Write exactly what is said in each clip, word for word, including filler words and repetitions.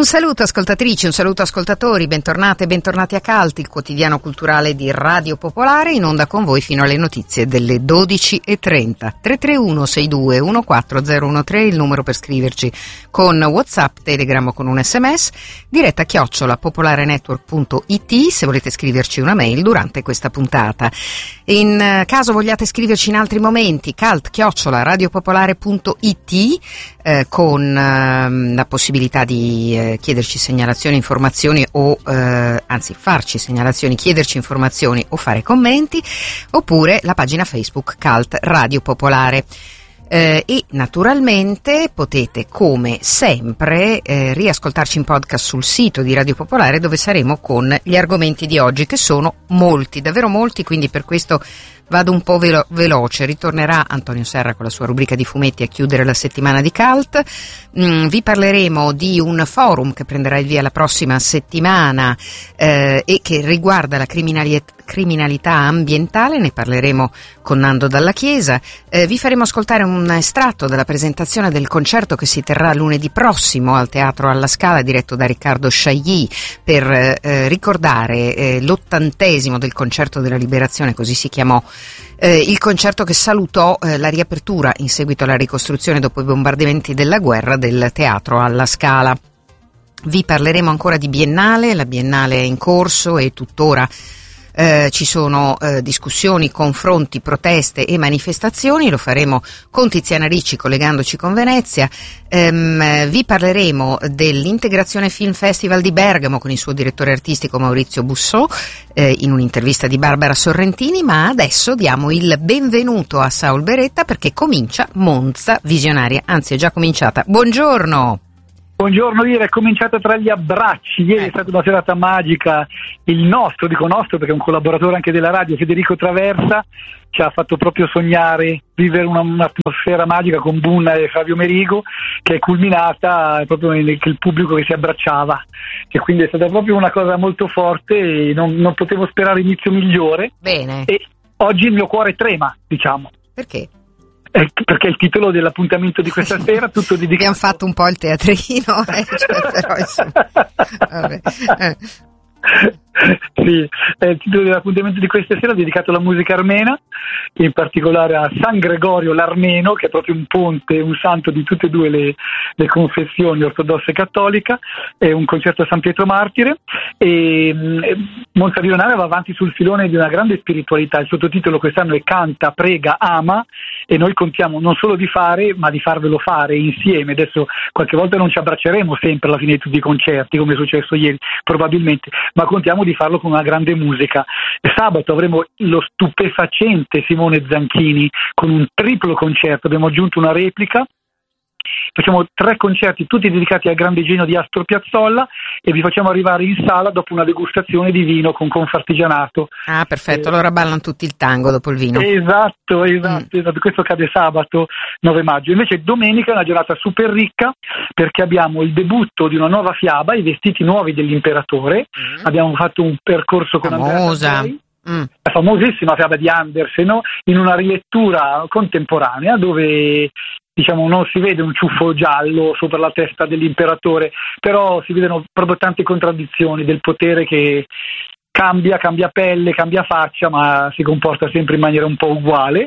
Un saluto ascoltatrici, un saluto ascoltatori, bentornate e bentornati a Cult, il quotidiano culturale di Radio Popolare, in onda con voi fino alle notizie delle dodici e trenta. tre tre uno sei due uno quattro zero uno tre il numero per scriverci con WhatsApp, Telegram o con un sms, diretta chiocciola popolarenetwork punto it se volete scriverci una mail durante questa puntata. In caso vogliate scriverci in altri momenti, cult chiocciola radiopopolare punto it eh, con eh, la possibilità di eh, chiederci segnalazioni, informazioni o eh, anzi farci segnalazioni, chiederci informazioni o fare commenti, oppure la pagina Facebook Cult Radio Popolare. Eh, e naturalmente potete come sempre eh, riascoltarci in podcast sul sito di Radio Popolare, dove saremo con gli argomenti di oggi, che sono molti, davvero molti, quindi per questo vado un po' velo- veloce. Ritornerà Antonio Serra con la sua rubrica di fumetti a chiudere la settimana di Cult. Mm, vi parleremo di un forum che prenderà il via la prossima settimana eh, e che riguarda la criminalità criminalità ambientale, ne parleremo con Nando Dalla Chiesa. Eh, vi faremo ascoltare un estratto della presentazione del concerto che si terrà lunedì prossimo al Teatro alla Scala, diretto da Riccardo Chailly, per eh, ricordare eh, l'ottantesimo del Concerto della Liberazione, così si chiamò eh, il concerto che salutò eh, la riapertura in seguito alla ricostruzione dopo i bombardamenti della guerra del Teatro alla Scala. Vi parleremo ancora di Biennale, la Biennale è in corso e tuttora Eh, ci sono eh, discussioni, confronti, proteste e manifestazioni. Lo faremo con Tiziana Ricci collegandoci con Venezia. Ehm, vi parleremo dell'Integrazione Film Festival di Bergamo con il suo direttore artistico Maurizio Bussò eh, in un'intervista di Barbara Sorrentini, ma adesso diamo il benvenuto a Saul Beretta perché comincia Monza Visionaria, anzi è già cominciata. Buongiorno! Buongiorno, ieri è cominciata tra gli abbracci, ieri è stata una serata magica, il nostro, dico nostro perché è un collaboratore anche della radio, Federico Traversa, ci ha fatto proprio sognare, vivere una, un'atmosfera magica con Bunna e Fabio Merigo, che è culminata proprio nel il pubblico che si abbracciava, e quindi è stata proprio una cosa molto forte e non, non potevo sperare inizio migliore. Bene. E oggi il mio cuore trema, diciamo. Perché? Eh, perché è il titolo dell'appuntamento di questa sera, tutto dedicato. Abbiamo fatto un po' il teatrino, eh, cioè, però insomma, vabbè. Eh. Sì, è il titolo dell'appuntamento di questa sera dedicato alla musica armena, in particolare a San Gregorio l'Armeno, che è proprio un ponte, un santo di tutte e due le, le confessioni, ortodossa e cattolica. È un concerto a San Pietro Martire e, e Monza Visionaria va avanti sul filone di una grande spiritualità. Il sottotitolo quest'anno è Canta, Prega, Ama, e noi contiamo non solo di fare, ma di farvelo fare insieme. Adesso qualche volta non ci abbracceremo sempre alla fine di tutti i concerti, come è successo ieri probabilmente, ma contiamo di farlo con una grande musica. E sabato avremo lo stupefacente Simone Zanchini con un triplo concerto, abbiamo aggiunto una replica. Facciamo tre concerti tutti dedicati al grande genio di Astor Piazzolla e vi facciamo arrivare in sala dopo una degustazione di vino con Confartigianato. Ah, perfetto, eh, allora ballano tutti il tango dopo il vino. Esatto, esatto, mm. esatto. Questo cade sabato nove maggio. Invece domenica è una giornata super ricca perché abbiamo il debutto di una nuova fiaba, I vestiti nuovi dell'imperatore. Mm. Abbiamo fatto un percorso con famosa. Andrea Mm. la famosissima fiaba di Andersen, no? In una rilettura contemporanea dove diciamo non si vede un ciuffo giallo sopra la testa dell'imperatore, però si vedono proprio tante contraddizioni del potere che cambia, cambia pelle, cambia faccia, ma si comporta sempre in maniera un po' uguale.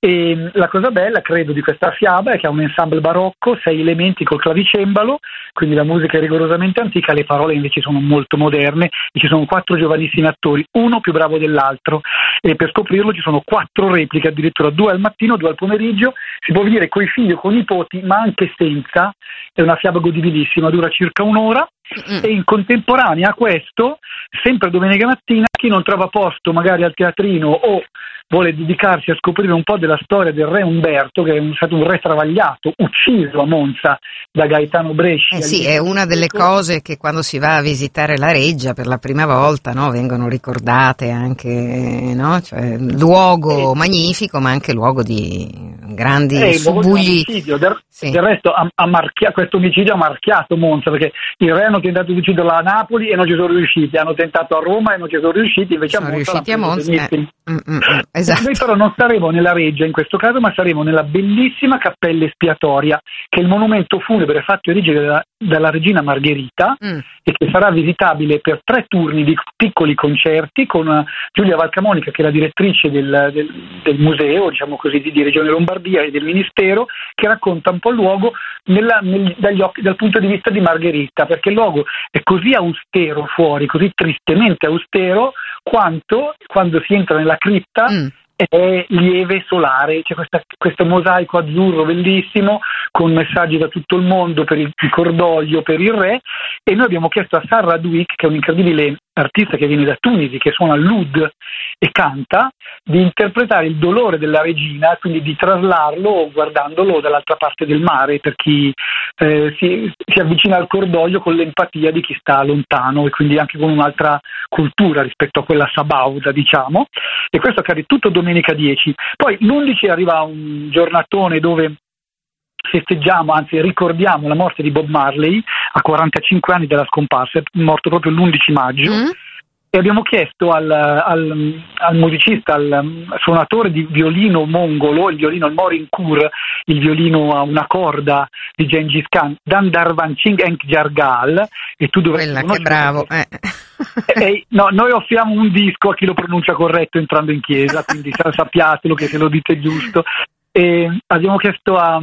E la cosa bella, credo, di questa fiaba è che ha un ensemble barocco, sei elementi col clavicembalo, quindi la musica è rigorosamente antica, le parole invece sono molto moderne e ci sono quattro giovanissimi attori, uno più bravo dell'altro, e per scoprirlo ci sono quattro repliche, addirittura due al mattino, due al pomeriggio, si può vedere coi figli o con i nipoti, ma anche senza. È una fiaba godibilissima, dura circa un'ora. Mm. E in contemporanea a questo, sempre domenica mattina, chi non trova posto magari al teatrino o vuole dedicarsi a scoprire un po' della storia del re Umberto, che è un, stato un re travagliato, ucciso a Monza da Gaetano Bresci. Eh sì, è una delle cose che quando si va a visitare la reggia per la prima volta, no, vengono ricordate anche, no? Cioè, luogo eh, magnifico, ma anche luogo di grandi eh, subugli. Del, sì. del resto ha, ha marchia, questo omicidio ha marchiato Monza, perché il re hanno tentato di ucciderla a Napoli e non ci sono riusciti, hanno tentato a Roma e non ci sono riusciti, invece sono a Monza riusciti a Monza. Eh, mm, mm, mm. Esatto. Noi però non saremo nella reggia in questo caso, ma saremo nella bellissima cappella espiatoria, che è il monumento funebre fatto erigere dalla, dalla regina Margherita, mm. e che sarà visitabile per tre turni di piccoli concerti con Giulia Valcamonica, che è la direttrice del, del, del museo, diciamo così, di, di Regione Lombardia e del Ministero, che racconta un po' il luogo nella, nel, dagli occhi, dal punto di vista di Margherita, perché il luogo è così austero fuori, così tristemente austero, quanto quando si entra nella cripta mm. è lieve solare. C'è questa, questo mosaico azzurro bellissimo con messaggi da tutto il mondo per il, il cordoglio per il re, e noi abbiamo chiesto a Sarah Duick, che è un incredibile artista che viene da Tunisi, che suona l'oud e canta, di interpretare il dolore della regina, quindi di traslarlo guardandolo dall'altra parte del mare, per chi eh, si, si avvicina al cordoglio con l'empatia di chi sta lontano, e quindi anche con un'altra cultura rispetto a quella sabauda, diciamo. E questo accade tutto domenica dieci. Poi l'undici arriva un giornatone dove festeggiamo, anzi ricordiamo la morte di Bob Marley a quarantacinque anni dalla scomparsa, è morto proprio l'undici maggio. Mm. E abbiamo chiesto al, al, al musicista, al suonatore di violino mongolo, il violino al Morinkur, il violino a una corda di Gengis Khan, Dandarvan Singh Enkhjargal, e tu dovresti Quella che bravo. Eh. E, no, noi offriamo un disco a chi lo pronuncia corretto entrando in chiesa, quindi sappiatelo che se lo dite giusto. E abbiamo chiesto a,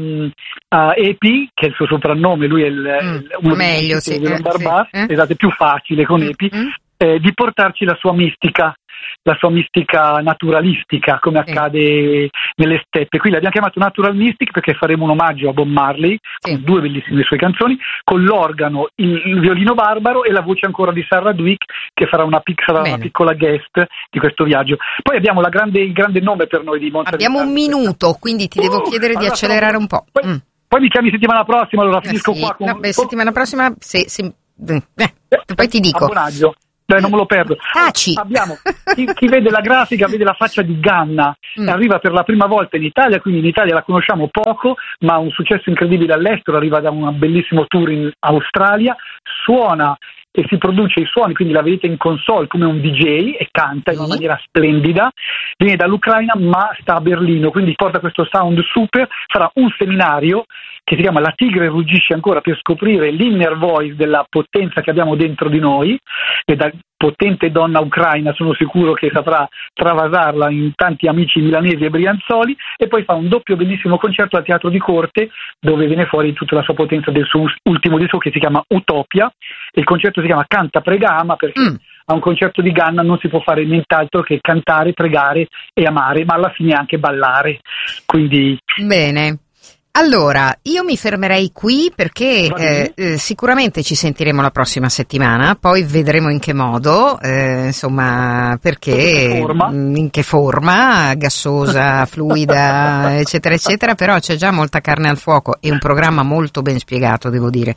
a Epi, che è il suo soprannome, lui è il, mm, uno meglio, sì, di Lombardà, eh, sì, eh? esatto, è più facile con Epi, mm-hmm. eh, di portarci la sua mistica, la sua mistica naturalistica, come accade sì. nelle steppe. Qui l'abbiamo chiamato Natural Mystic perché faremo un omaggio a Bob Marley, sì. con due bellissime sue canzoni, con l'organo, il, il violino barbaro e la voce ancora di Sarah Duick, che farà una, sarà una piccola guest di questo viaggio. Poi abbiamo la grande, il grande nome per noi di Monza. Abbiamo un minuto, quindi ti devo oh, chiedere allora, di accelerare un po'. Poi, mm. poi mi chiami settimana prossima, allora finisco eh sì. qua. Con... No, beh, settimana prossima, se, se, eh, eh, poi ti dico. Abbonaggio. Dai, non me lo perdo. Taci. Abbiamo chi, chi vede la grafica vede la faccia di Ganna, mm. arriva per la prima volta in Italia, quindi in Italia la conosciamo poco, ma ha un successo incredibile all'estero, arriva da un bellissimo tour in Australia, suona e si produce i suoni, quindi la vedete in console come un D J e canta in una maniera splendida, viene dall'Ucraina ma sta a Berlino, quindi porta questo sound super, farà un seminario che si chiama La tigre ruggisce ancora, per scoprire l'inner voice della potenza che abbiamo dentro di noi, e da potente donna ucraina sono sicuro che saprà travasarla in tanti amici milanesi e brianzoli, e poi fa un doppio bellissimo concerto al Teatro di Corte dove viene fuori tutta la sua potenza del suo ultimo disco che si chiama Utopia, e il concerto si chiama Canta, prega, ama, perché mm. a un concerto di Ganna non si può fare nient'altro che cantare, pregare e amare, ma alla fine anche ballare, quindi... Bene. Allora, io mi fermerei qui perché eh, eh, sicuramente ci sentiremo la prossima settimana, poi vedremo in che modo, eh, insomma, perché, che forma. in che forma, gassosa, fluida, eccetera, eccetera, però c'è già molta carne al fuoco e un programma molto ben spiegato, devo dire.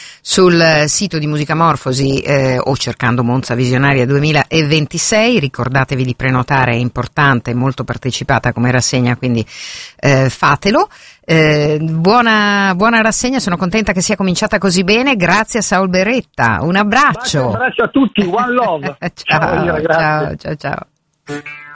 Sul sito di Musicamorfosi eh, o cercando Monza Visionaria duemilaventisei, ricordatevi di prenotare, è importante, è molto partecipata come rassegna, quindi eh, fatelo. Eh, buona, buona rassegna, sono contenta che sia cominciata così bene, grazie a Saul Beretta, un abbraccio. Un abbraccio a tutti, one love. ciao, ciao, ciao, ciao.